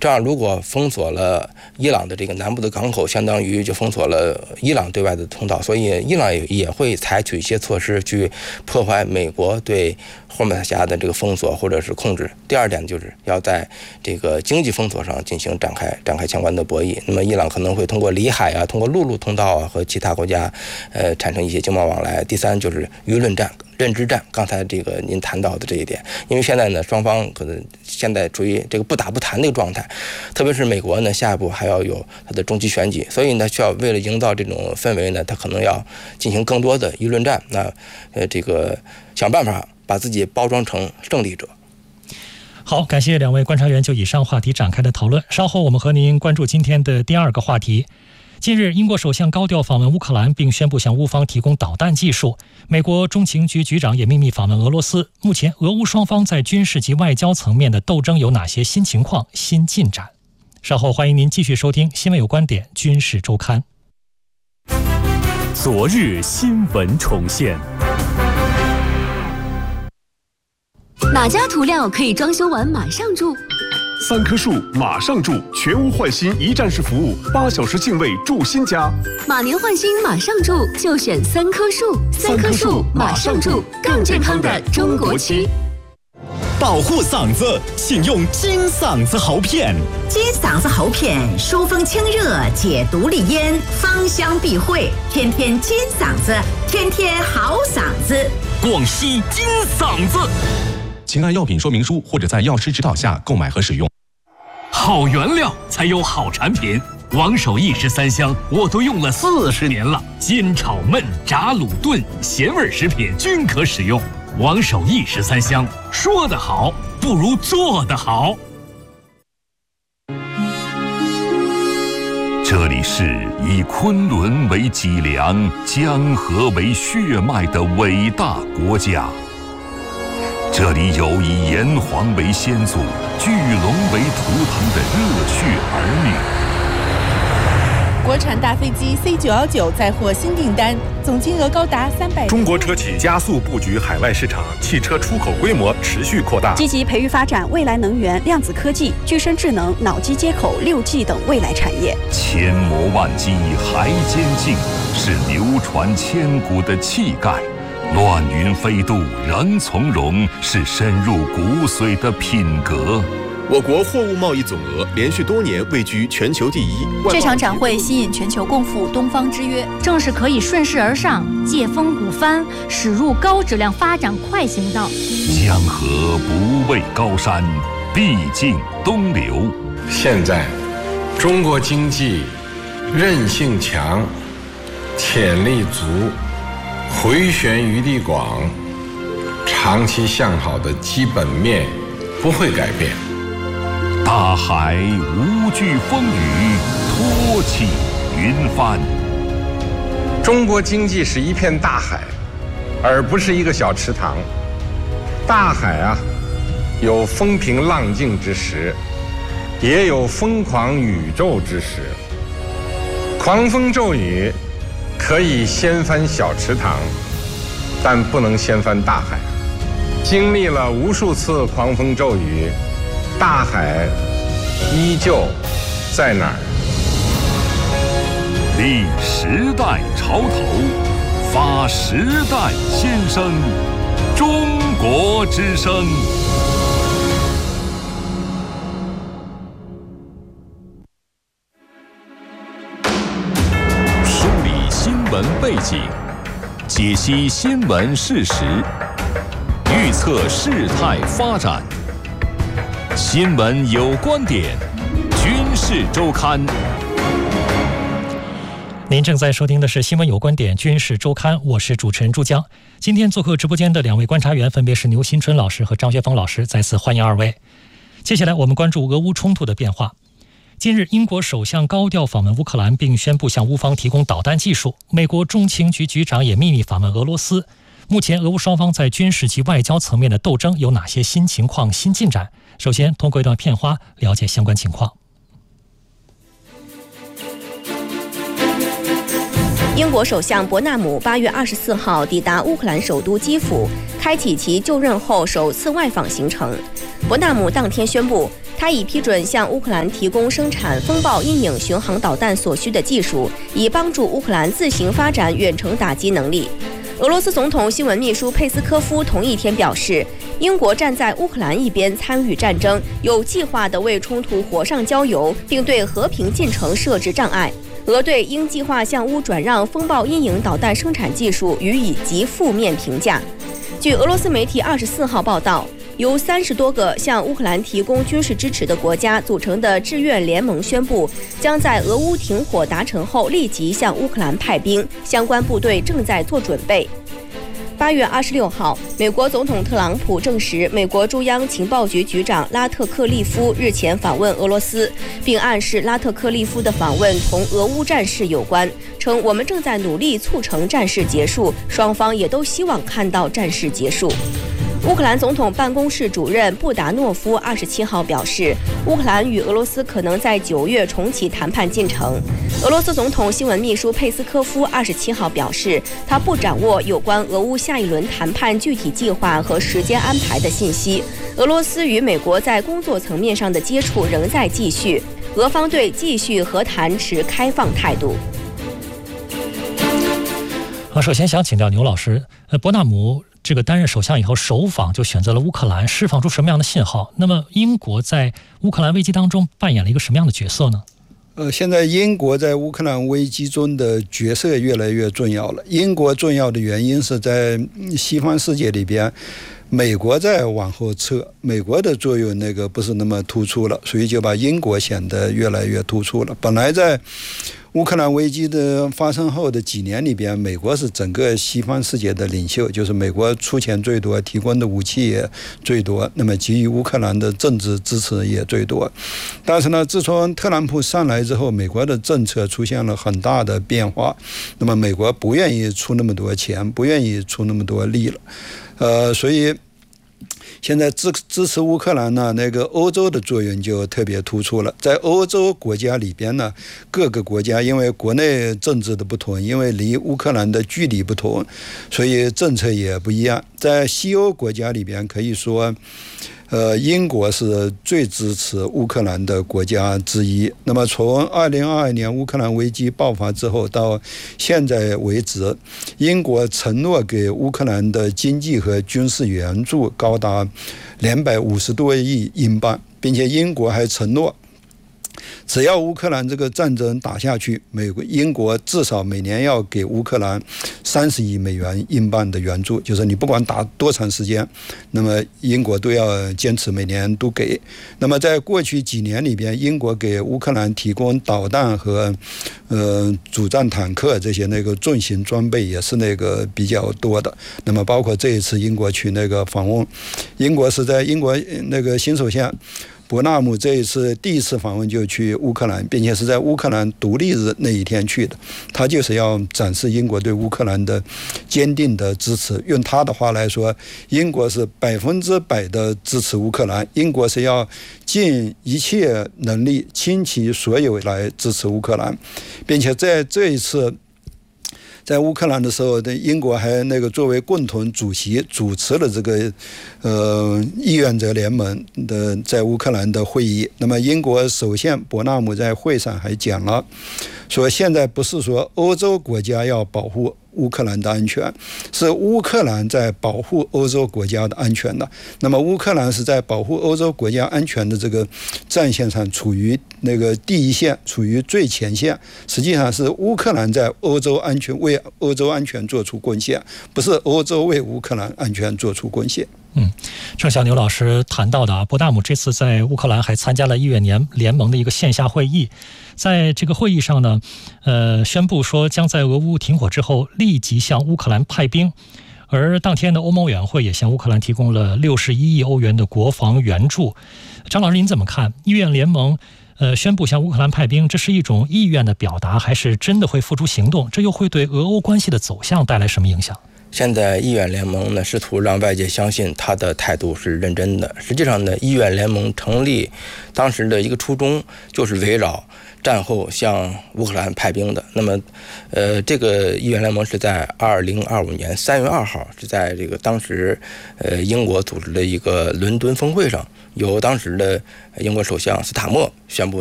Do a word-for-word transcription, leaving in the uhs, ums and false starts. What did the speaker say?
这样如果封锁了伊朗的这个南部的港口，相当于就封锁了伊朗对外的通道，所以伊朗也会采取一些措施去破坏美国对霍尔木兹的这个封锁或者是控制。第二点就是要在这个经济封锁上进行展开展开相关的博弈。那么伊朗可能会通过里海啊，通过陆路通道啊，和其他国家呃产生一些经贸往来。第三就是舆论战、认知战，刚才这个您谈到的这一点，因为现在呢双方可能现在处于这个不打不谈的一个状态，特别是美国呢下一步还要有它的中期选举，所以呢需要为了营造这种氛围呢，它可能要进行更多的舆论战，那呃这个想办法把自己包装成胜利者。 好，感谢两位观察员就以上话题展开的讨论。稍后我们和您关注今天的第二个话题。近日，英国首相高调访问乌克兰，并宣布向乌方提供导弹技术。美国中情局局长也秘密访问俄罗斯。目前，俄乌双方在军事及外交层面的斗争有哪些新情况、新进展？稍后欢迎您继续收听《新闻有观点·军事周刊》。 昨日新闻重现。 哪家涂料可以装修完马上住？ 三棵树马上住，全屋换新一站式服务，八小时净位住新家。 马年换新马上住，就选三棵树。三棵树马上住，更健康的中国区。 保护嗓子，请用金嗓子喉片。 金嗓子喉片疏风清热，解毒利咽，芳香避秽，天天金嗓子，天天好嗓子。 广西金嗓子。请按药品说明书或者在药师指导下购买和使用。 好原料才有好产品，王守义十三香我都用了四十年了，煎炒焖炸卤炖咸味食品均可使用。王守义十三香，说得好不如做得好。 这里是以昆仑为脊梁、江河为血脉的伟大国家。这里有以炎黄为先祖、巨龙为图腾的热血儿女。国产大飞机 C 九一九再获新订单，总金额高达三百。 中国车企加速布局海外市场，汽车出口规模持续扩大， 积极培育发展未来能源、量子科技、具身智能、脑机接口、六 G 等未来产业。 千磨万击还坚劲，是流传千古的气概。乱云飞渡仍从容，是深入骨髓的品格。 我国货物贸易总额连续多年位居全球第一。 这场展会吸引全球共赴东方之约，正是可以顺势而上、借风鼓帆，驶入高质量发展快行道。 江河不畏高山，必尽东流。 现在，中国经济韧性强，潜力足，回旋余地广，长期向好的基本面不会改变。 大海无惧风雨，托起云帆。 中国经济是一片大海，而不是一个小池塘。大海啊，有风平浪静之时，也有疯狂宇宙之时。狂风骤雨可以掀翻小池塘，但不能掀翻大海。经历了无数次狂风骤雨，大海依旧在哪儿？ 立时代潮头，发时代先声，中国之声。梳理新闻背景，解析新闻事实，预测事态发展。新闻有观点，军事周刊。 您正在收听的是新闻有观点军事周刊，我是主持人朱江。今天做客直播间的两位观察员分别是牛新春老师和张学峰老师，再次欢迎二位。接下来我们关注俄乌冲突的变化。近日，英国首相高调访问乌克兰，并宣布向乌方提供导弹技术。美国中情局局长也秘密访问俄罗斯。目前，俄乌双方在军事及外交层面的斗争有哪些新情况、新进展？首先，通过一段片花了解相关情况。 英国首相伯纳姆八月二十四号抵达乌克兰首都基辅，开启其就任后首次外访行程。伯纳姆当天宣布， 他已批准向乌克兰提供生产风暴阴影巡航导弹所需的技术，以帮助乌克兰自行发展远程打击能力。俄罗斯总统新闻秘书佩斯科夫同一天表示，英国站在乌克兰一边参与战争，有计划地为冲突火上浇油，并对和平进程设置障碍。俄对应计划向乌转让风暴阴影导弹生产技术予以极负面评价。据俄罗斯媒体二十四号报道，由三十多个向乌克兰提供军事支持的国家组成的志愿联盟宣布，将在俄乌停火达成后立即向乌克兰派兵，相关部队正在做准备。八月二十六号，美国总统特朗普证实，美国中央情报局局长拉特克利夫日前访问俄罗斯，并暗示拉特克利夫的访问同俄乌战事有关，称我们正在努力促成战事结束，双方也都希望看到战事结束。乌克兰总统办公室主任布达诺夫二十七号表示，乌克兰与俄罗斯可能在九月重启谈判进程。俄罗斯总统新闻秘书佩斯科夫二十七号表示，他不掌握有关俄乌下一轮谈判具体计划和时间安排的信息。俄罗斯与美国在工作层面上的接触仍在继续，俄方对继续和谈持开放态度。 好，首先想请教牛老师，呃，伯纳姆这个担任首相以后首访就选择了乌克兰，释放出什么样的信号？那么英国在乌克兰危机当中扮演了一个什么样的角色呢？ 呃，现在英国在乌克兰危机中的角色越来越重要了。英国重要的原因是在西方世界里边，美国在往后撤，美国的作用那个不是那么突出了，所以就把英国显得越来越突出了。本来在乌克兰危机的发生后的几年里边，美国是整个西方世界的领袖，就是美国出钱最多，提供的武器也最多，那么给予乌克兰的政治支持也最多。但是呢，自从特朗普上来之后，美国的政策出现了很大的变化，那么美国不愿意出那么多钱，不愿意出那么多力了，呃，所以现在支支持乌克兰呢，那个欧洲的作用就特别突出了。在欧洲国家里边呢，各个国家因为国内政治的不同，因为离乌克兰的距离不同，所以政策也不一样。在西欧国家里边，可以说呃，英国是最支持乌克兰的国家之一。那么从二零二二年乌克兰危机爆发之后到现在为止，英国承诺给乌克兰的经济和军事援助高达两百五十多亿英镑，并且英国还承诺，只要乌克兰这个战争打下去，美国、英国至少每年要给乌克兰三十亿美元英镑的援助，就是你不管打多长时间，那么英国都要坚持每年都给。那么在过去几年里边，英国给乌克兰提供导弹和呃主战坦克这些那个重型装备也是那个比较多的。那么包括这一次英国去那个访问，英国是在英国那个新首相伯纳姆这一次第一次访问就去乌克兰，并且是在乌克兰独立日那一天去的。他就是要展示英国对乌克兰的坚定的支持。用他的话来说，英国是百分之百的支持乌克兰，英国是要尽一切能力倾其所有来支持乌克兰，并且在这一次在乌克兰的时候，英国还那个作为共同主席主持了这个呃志愿者联盟的在乌克兰的会议。那么英国首相伯纳姆在会上还讲了，说现在不是说欧洲国家要保护乌克兰的安全，是乌克兰在保护欧洲国家的安全的。那么乌克兰是在保护欧洲国家安全的这个战线上处于那个第一线，处于最前线。实际上是乌克兰在欧洲安全为欧洲安全做出贡献，不是欧洲为乌克兰安全做出贡献。 嗯，正像牛老师谈到的啊，伯纳姆这次在乌克兰还参加了议院联联盟的一个线下会议，在这个会议上呢，呃，宣布说将在俄乌停火之后立即向乌克兰派兵，而当天的欧盟委员会也向乌克兰提供了六十一亿欧元的国防援助。张老师，您怎么看？议院联盟呃宣布向乌克兰派兵，这是一种意愿的表达，还是真的会付诸行动？这又会对俄欧关系的走向带来什么影响？ 现在医院联盟呢，试图让外界相信他的态度是认真的。实际上呢，医院联盟成立当时的一个初衷就是围绕战后向乌克兰派兵的。那么，呃，这个医院联盟是在二零二五年三月二号，是在这个当时呃英国组织的一个伦敦峰会上，由当时的英国首相斯塔默宣布